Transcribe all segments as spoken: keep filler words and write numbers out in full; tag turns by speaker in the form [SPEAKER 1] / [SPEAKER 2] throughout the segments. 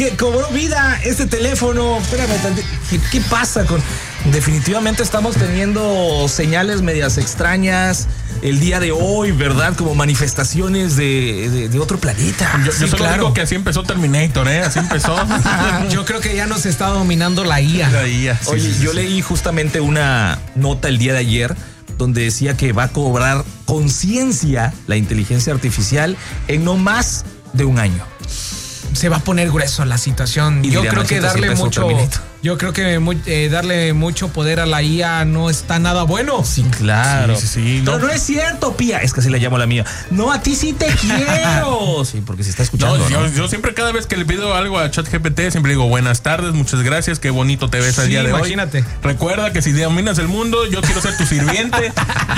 [SPEAKER 1] que cobró vida este teléfono. Espérame, ¿qué, qué pasa con...? Definitivamente estamos teniendo señales medias extrañas el día de hoy, ¿verdad? Como manifestaciones de, de, de otro planeta.
[SPEAKER 2] Yo, sí, yo solo claro. digo que así empezó Terminator, ¿eh? Así empezó.
[SPEAKER 3] Yo creo que ya nos está dominando la I A.
[SPEAKER 2] La I A. Sí,
[SPEAKER 1] Oye,
[SPEAKER 2] sí, sí,
[SPEAKER 1] yo
[SPEAKER 2] sí.
[SPEAKER 1] leí justamente una nota el día de ayer donde decía que va a cobrar conciencia la inteligencia artificial en no más de un año.
[SPEAKER 3] Se va a poner grueso la situación.
[SPEAKER 1] Y
[SPEAKER 3] yo
[SPEAKER 1] diría,
[SPEAKER 3] creo que darle mucho, yo creo que muy, eh, darle mucho poder a la I A no está nada bueno.
[SPEAKER 1] Sí, claro.
[SPEAKER 2] Sí, sí, sí,
[SPEAKER 1] no.
[SPEAKER 2] no.
[SPEAKER 1] Pero no es cierto, Pía. Es que así le llamo a la mía. No, a ti sí te quiero. Sí, porque se está escuchando.
[SPEAKER 2] No,
[SPEAKER 1] ¿no?
[SPEAKER 2] Yo, yo siempre, cada vez que le pido algo a ChatGPT, siempre digo buenas tardes, muchas gracias, qué bonito te ves
[SPEAKER 3] sí,
[SPEAKER 2] al día de
[SPEAKER 3] imagínate.
[SPEAKER 2] hoy. Recuerda que si dominas el mundo, yo quiero ser tu sirviente.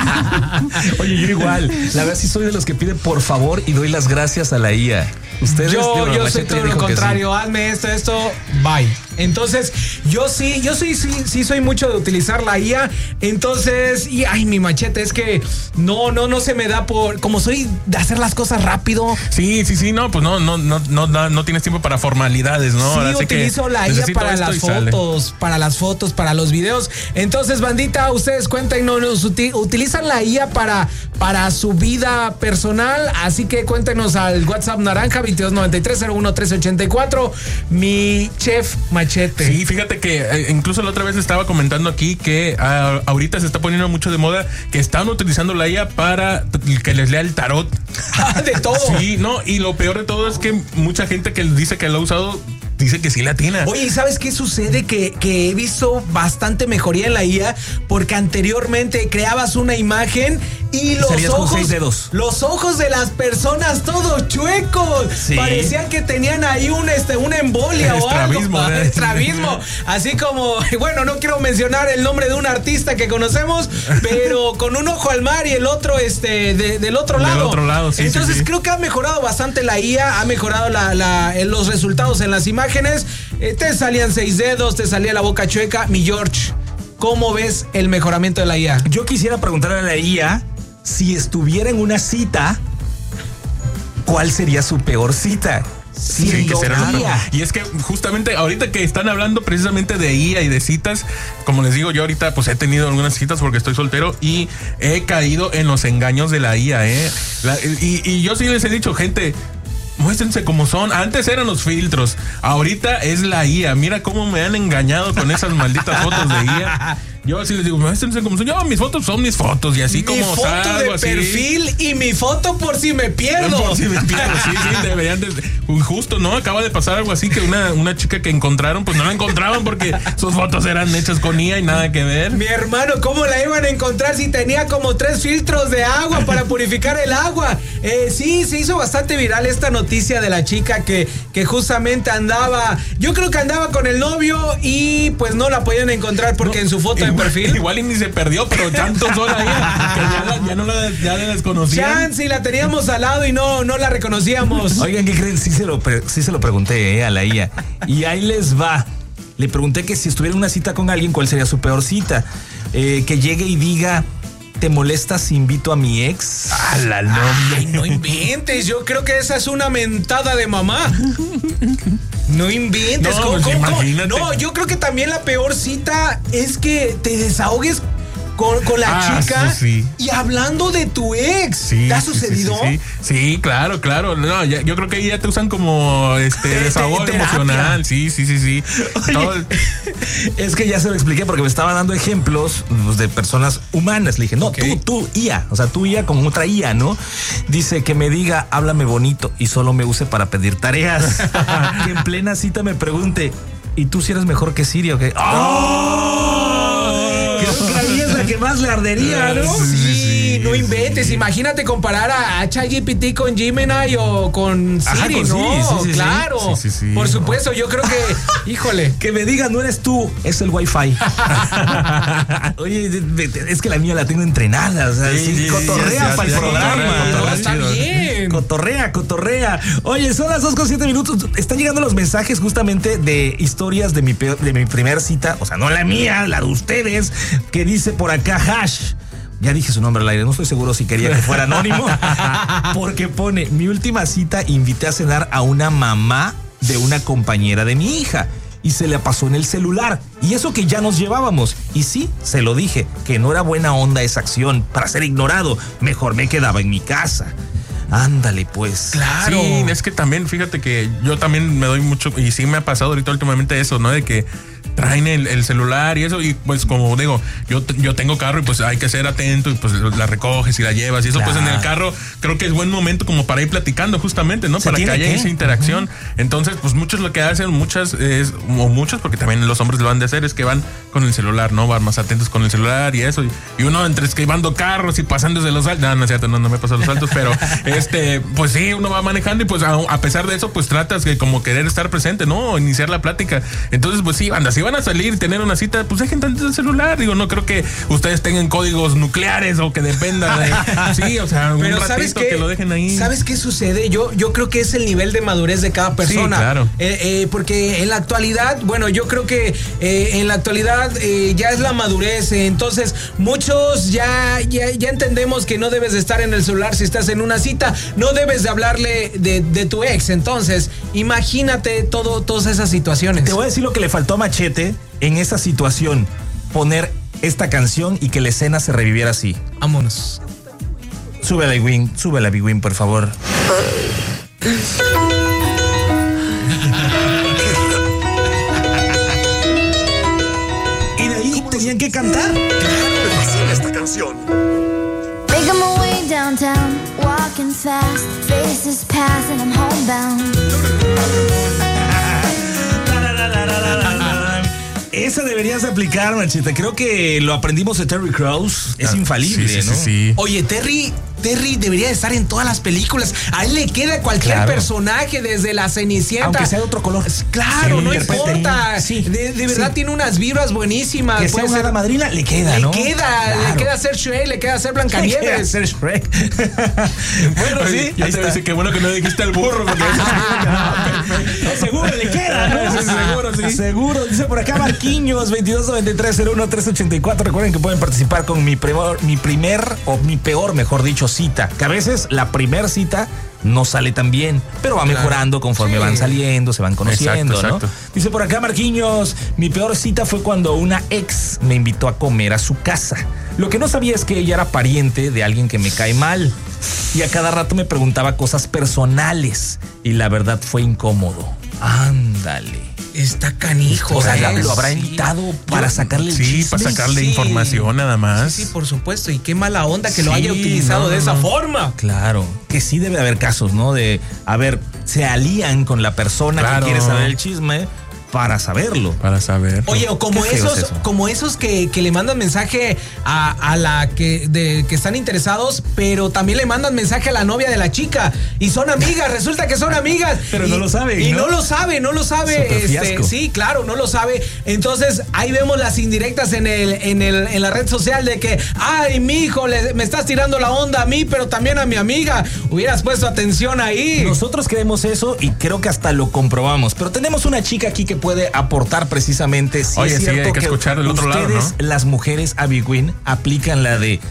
[SPEAKER 1] Oye, yo igual. La verdad sí soy de los que piden por favor y doy las gracias a la I A. Ustedes,
[SPEAKER 3] yo,
[SPEAKER 1] digo,
[SPEAKER 3] yo soy todo lo contrario. Sí. Hazme esto, esto, bye. Entonces, yo sí, yo sí, sí, sí soy mucho de utilizar la I A. Entonces, y ay, mi machete, es que no, no, no se me da por, como soy de hacer las cosas rápido.
[SPEAKER 2] Sí, sí, sí, no, pues no, no, no, no, no tienes tiempo para formalidades, ¿no?
[SPEAKER 3] Sí,
[SPEAKER 2] Ahora
[SPEAKER 3] utilizo la I A para las fotos, sale. para las fotos, para los videos. Entonces, bandita, ustedes cuéntenos, utilizan la I A para, para su vida personal, así que cuéntenos al WhatsApp naranja veintidós noventa y tres cero uno trece ochenta y cuatro. Mi chef Machete.
[SPEAKER 2] Sí, fíjate que eh, incluso la otra vez estaba comentando aquí que uh, ahorita se está poniendo mucho de moda que están utilizando la I A para que les lea el tarot.
[SPEAKER 3] De todo.
[SPEAKER 2] Sí, no, y lo peor de todo es que mucha gente que dice que lo ha usado dice que sí la atina.
[SPEAKER 3] Oye, ¿y sabes qué sucede? Que, que he visto bastante mejoría en la I A porque anteriormente creabas una imagen y los
[SPEAKER 1] Serías
[SPEAKER 3] ojos,
[SPEAKER 1] con seis dedos.
[SPEAKER 3] los ojos de las personas todos chuecos. Sí. Parecían que tenían ahí un, este, una embolia o
[SPEAKER 2] estrabismo,
[SPEAKER 3] algo.
[SPEAKER 2] ¿eh?
[SPEAKER 3] Estrabismo. Así como, bueno, no quiero mencionar el nombre de un artista que conocemos, pero con un ojo al mar y el otro, este, de, del otro lado.
[SPEAKER 2] Del otro lado, sí.
[SPEAKER 3] Entonces
[SPEAKER 2] sí, sí.
[SPEAKER 3] creo que ha mejorado bastante la I A, ha mejorado la, la, los resultados en las imágenes. Eh, te salían seis dedos, te salía la boca chueca. Mi George, ¿cómo ves el mejoramiento de la I A?
[SPEAKER 1] Yo quisiera preguntarle a la I A si estuviera en una cita, ¿cuál sería su peor cita?
[SPEAKER 2] Sí, sí, que será lo peor. Y es que justamente ahorita que están hablando precisamente de I A y de citas, como les digo, yo ahorita pues he tenido algunas citas porque estoy soltero y he caído en los engaños de la I A, ¿eh? La, y, y yo sí les he dicho, gente, muéstrense como son. Antes eran los filtros, ahorita es la I A. Mira cómo me han engañado con esas malditas fotos de I A. Yo así les digo, muéstrense como son. Yo, mis fotos son mis fotos y así
[SPEAKER 3] mi
[SPEAKER 2] como
[SPEAKER 3] foto
[SPEAKER 2] salgo,
[SPEAKER 3] de
[SPEAKER 2] así.
[SPEAKER 3] perfil y mi foto por si me pierdo.
[SPEAKER 2] Por si me pierdo, sí, sí, deberían de, justo, ¿no? Acaba de pasar algo así que una, una chica que encontraron, pues no la encontraban porque sus fotos eran hechas con I A y nada que ver.
[SPEAKER 3] Mi hermano, ¿cómo la iban a encontrar si tenía como tres filtros de agua para purificar el agua? Eh, sí, se hizo bastante viral esta noticia de la chica que, que justamente andaba, yo creo que andaba con el novio y pues no la podían encontrar porque no, en su foto
[SPEAKER 2] igual,
[SPEAKER 3] de perfil.
[SPEAKER 2] Igual y ni se perdió, pero tantos son ahí que ya, la, ya no la, ya la desconocían.
[SPEAKER 3] Chance, la teníamos al lado y no, no la reconocíamos.
[SPEAKER 1] Oigan, ¿qué creen? Sí se lo, sí se lo pregunté eh, a la I A. Y ahí les va. Le pregunté que si estuviera en una cita con alguien, ¿cuál sería su peor cita? Eh, que llegue y diga, ¿te molesta si invito a mi ex?
[SPEAKER 2] A la no,
[SPEAKER 3] Ay, no inventes. Yo creo que esa es una mentada de mamá. No inventes.
[SPEAKER 2] No,
[SPEAKER 3] ¿Cómo,
[SPEAKER 2] pues
[SPEAKER 3] cómo,
[SPEAKER 2] imagínate.
[SPEAKER 3] No, yo creo que también la peor cita es que te desahogues con, con la
[SPEAKER 2] ah,
[SPEAKER 3] chica
[SPEAKER 2] sí.
[SPEAKER 3] y hablando de tu ex.
[SPEAKER 2] Sí,
[SPEAKER 3] ¿Te ha
[SPEAKER 2] sí,
[SPEAKER 3] sucedido?
[SPEAKER 2] Sí, sí, sí. sí, claro, claro. No, ya, yo creo que ahí ya te usan como este desahogo emocional. Sí, sí, sí, sí.
[SPEAKER 1] Oye, Todo el... Es que ya se lo expliqué porque me estaba dando ejemplos pues, de personas humanas. Le dije, no, okay. tú, tú, I A. O sea, tú I A con otra I A, ¿no? Dice que me diga, háblame bonito y solo me use para pedir tareas. Que en plena cita me pregunte, ¿y tú si eres mejor que Siri o qué? ¡Oh! Creo que ahí es la que más le ardería, ¿no?
[SPEAKER 3] Sí, sí, sí, no inventes. Imagínate comparar a, a ChatGPT con Gemini o con Siri, Ajá, con ¿no? Sí, sí, claro. Sí, sí, sí. Por supuesto, yo creo que, híjole.
[SPEAKER 1] Que me diga, no eres tú, es el Wi-Fi. Oye, es que la mía la tengo entrenada. O sea, sí, sí, sí, cotorrea sí, para el programa.
[SPEAKER 3] Cotorrea, está bien.
[SPEAKER 1] Cotorrea, cotorrea. Oye, son las dos con siete minutos. Están llegando los mensajes justamente de historias de mi, peor, de mi primer cita. O sea, no la mía, la de ustedes. Que dice por acá, Hash. Ya dije su nombre al aire, no estoy seguro si quería que fuera anónimo. Porque pone, mi última cita invité a cenar a una mamá de una compañera de mi hija y se le pasó en el celular. Y eso que ya nos llevábamos. Y sí, se lo dije, que no era buena onda esa acción para ser ignorado. Mejor me quedaba en mi casa. Ándale, pues.
[SPEAKER 2] Claro. Sí, es que también, fíjate que yo también me doy mucho, y sí me ha pasado ahorita últimamente eso, ¿no? De que traen el, el celular y eso, y pues como digo, yo, yo tengo carro y pues hay que ser atento y pues la recoges y la llevas y eso, claro. Pues en el carro creo que es buen momento como para ir platicando justamente, ¿no? Para que haya que? esa interacción. Uh-huh. Entonces, pues muchos lo que hacen, muchas, es, o muchos, porque también los hombres lo van de hacer, es que van con el celular, ¿no? Van más atentos con el celular y eso, y, y uno entre esquivando carros y pasándose los saltos, no, no es cierto, no, no me paso los saltos, pero este, pues sí, uno va manejando y pues a, a pesar de eso, pues tratas de como querer estar presente, ¿no? Iniciar la plática. Entonces, pues sí, anda, si van a salir y tener una cita, pues dejen tanto el celular. Digo, no creo que ustedes tengan códigos nucleares o que dependan de... Sí, o sea,
[SPEAKER 3] pero
[SPEAKER 2] un ratito
[SPEAKER 3] ¿sabes qué?
[SPEAKER 2] Que lo dejen ahí.
[SPEAKER 3] ¿Sabes qué sucede? Yo, yo creo que es el nivel de madurez de cada persona.
[SPEAKER 2] Sí, claro.
[SPEAKER 3] Eh, eh, porque en la actualidad, bueno, yo creo que eh, en la actualidad eh, ya es la madurez. Eh, entonces, muchos ya, ya, ya entendemos que no debes de estar en el celular si estás en una cita. No debes de hablarle de, de tu ex. Entonces, imagínate todo, todas esas situaciones.
[SPEAKER 1] Te voy a decir lo que le faltó a Machete en esa situación, poner esta canción y que la escena se reviviera así.
[SPEAKER 3] Vámonos.
[SPEAKER 1] Sube la Big Win, sube la Big Win, por favor. Y de ahí tenían que cantar.
[SPEAKER 4] Así esta canción.
[SPEAKER 5] Making my way downtown, walking fast, faces pass and I'm homebound.
[SPEAKER 1] Esa deberías aplicar, Machita. Creo que lo aprendimos de Terry Crews. Es ah, infalible, sí, sí,
[SPEAKER 2] ¿no? Sí, sí.
[SPEAKER 3] Oye, Terry... Terry debería estar en todas las películas. A él le queda cualquier claro. personaje, desde la Cenicienta.
[SPEAKER 1] Aunque sea de otro color.
[SPEAKER 3] Claro, sí, no importa. Sí, de, de verdad sí. Tiene unas vibras buenísimas.
[SPEAKER 1] Que sea una hada madrina, le queda,
[SPEAKER 3] le
[SPEAKER 1] ¿no?
[SPEAKER 3] Queda, claro. Le queda ser Shrek, le queda ser Blancanieves. Le queda
[SPEAKER 1] ser Shrek.
[SPEAKER 3] Bueno,
[SPEAKER 2] oye,
[SPEAKER 3] sí.
[SPEAKER 2] Ya te dice que bueno que no dijiste el burro. Porque
[SPEAKER 1] no, seguro le queda, ¿no? Sí, seguro, sí. Seguro. Dice por acá Marquiños, veintidós noventa y tres cero uno tres ochenta y cuatro. Recuerden que pueden participar con mi primer, mi primer o mi peor, mejor dicho, cita. Que a veces la primer cita no sale tan bien, pero va mejorando conforme sí. van saliendo, se van conociendo, exacto, exacto. ¿no? Dice por acá Marquiños, mi peor cita fue cuando una ex me invitó a comer a su casa. Lo que no sabía es que ella era pariente de alguien que me cae mal y a cada rato me preguntaba cosas personales y la verdad fue incómodo. Ándale.
[SPEAKER 3] Está canijo.
[SPEAKER 1] O sea, ¿eh? Lo habrá invitado sí. para sacarle el
[SPEAKER 2] sí,
[SPEAKER 1] chisme.
[SPEAKER 2] Sí, para sacarle sí. información nada más.
[SPEAKER 3] Sí, sí, por supuesto. Y qué mala onda que sí, lo haya utilizado no, de esa no. forma.
[SPEAKER 1] Claro. Que sí debe haber casos, ¿no? De, a ver, se alían con la persona claro. que quiere saber el chisme para saberlo.
[SPEAKER 2] Para saber.
[SPEAKER 3] Oye, o como esos, es como esos que, que le mandan mensaje a, a la que, de, que están interesados, pero también le mandan mensaje a la novia de la chica y son amigas, resulta que son amigas.
[SPEAKER 1] Pero
[SPEAKER 3] y,
[SPEAKER 1] no lo sabe.
[SPEAKER 3] Y ¿no? no lo sabe, no lo sabe. Este, sí, claro, no lo sabe. Entonces, ahí vemos las indirectas en el, en el, en la red social de que, ay, mijo, le, me estás tirando la onda a mí, pero también a mi amiga. Hubieras puesto atención ahí.
[SPEAKER 1] Nosotros creemos eso y creo que hasta lo comprobamos. Pero tenemos una chica aquí que puede aportar precisamente si
[SPEAKER 2] Oye,
[SPEAKER 1] es cierto
[SPEAKER 2] sí, hay que, que escuchar el otro
[SPEAKER 1] ustedes,
[SPEAKER 2] lado, ¿no?
[SPEAKER 1] Las mujeres a Big Win aplican la de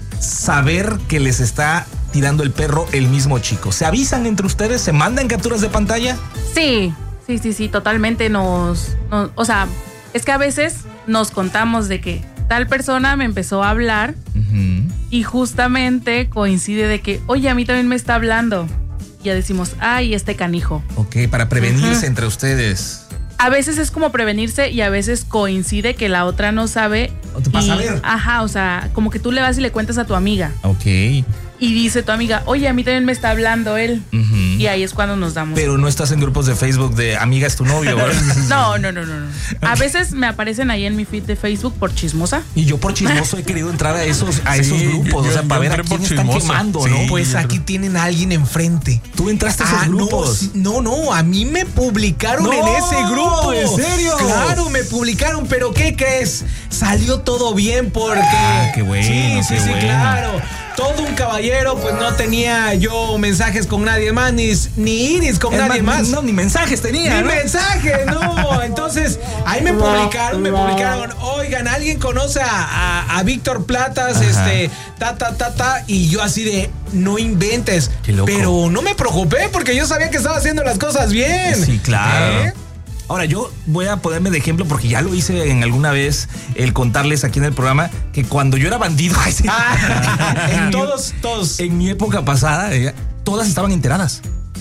[SPEAKER 1] saber que les está tirando el perro el mismo chico. ¿Se avisan entre ustedes? ¿Se mandan capturas de pantalla?
[SPEAKER 6] Sí, sí, sí, sí, totalmente nos, nos o sea, es que a veces nos contamos de que tal persona me empezó a hablar uh-huh. y justamente coincide de que, oye, a mí también me está hablando. Y ya decimos, ay, este canijo.
[SPEAKER 1] Ok, para prevenirse uh-huh. entre ustedes.
[SPEAKER 6] A veces es como prevenirse y a veces coincide que la otra no sabe.
[SPEAKER 1] ¿O te pasa a ver?
[SPEAKER 6] Ajá, o sea, como que tú le vas y le cuentas a tu amiga.
[SPEAKER 1] Ok.
[SPEAKER 6] Y dice tu amiga, oye, a mí también me está hablando él. Uh-huh. Y ahí es cuando nos damos.
[SPEAKER 1] Pero no estás en grupos de Facebook de amiga es tu novio, ¿verdad?
[SPEAKER 6] No, no, no, no, no. A veces me aparecen ahí en mi feed de Facebook por chismosa.
[SPEAKER 1] Y yo por chismoso he querido entrar a esos, a sí, esos grupos, yo, o sea, para ver a quién están quemando,
[SPEAKER 3] sí,
[SPEAKER 1] ¿no?
[SPEAKER 3] Pues aquí tienen a alguien enfrente.
[SPEAKER 1] ¿Tú entraste a esos
[SPEAKER 3] ah,
[SPEAKER 1] grupos?
[SPEAKER 3] No, no, no, a mí me publicaron no, en ese grupo.
[SPEAKER 1] ¿En serio?
[SPEAKER 3] Claro, me publicaron, pero ¿qué crees? Salió todo bien porque...
[SPEAKER 1] Ah, qué bueno,
[SPEAKER 3] sí,
[SPEAKER 1] qué
[SPEAKER 3] sí, sí,
[SPEAKER 1] bueno.
[SPEAKER 3] claro. Todo un caballero, pues no tenía yo mensajes con nadie más, ni, ni iris con es nadie más.
[SPEAKER 1] No, ni mensajes tenía.
[SPEAKER 3] Ni
[SPEAKER 1] ¿no?
[SPEAKER 3] mensajes, no. Entonces, Ahí me publicaron, me publicaron, oigan, ¿alguien conoce a, a, a Víctor Platas? Ajá. Este, ta, ta, ta, ta. Y yo así de, no inventes.
[SPEAKER 1] Qué loco.
[SPEAKER 3] Pero no me preocupé porque yo sabía que estaba haciendo las cosas bien.
[SPEAKER 1] Sí, claro. ¿Eh? Ahora, yo voy a ponerme de ejemplo porque ya lo hice en alguna vez el contarles aquí en el programa que cuando yo era bandido,
[SPEAKER 3] ah, en todos, todos.
[SPEAKER 1] En mi época pasada, eh, todas estaban enteradas.